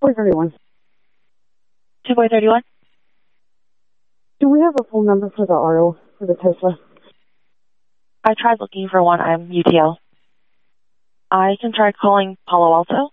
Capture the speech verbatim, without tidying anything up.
four thirty-one. two boy thirty-one? Do we have a phone number for the R O for the Tesla? I tried looking for one. I'm U T L. I can try calling Palo Alto.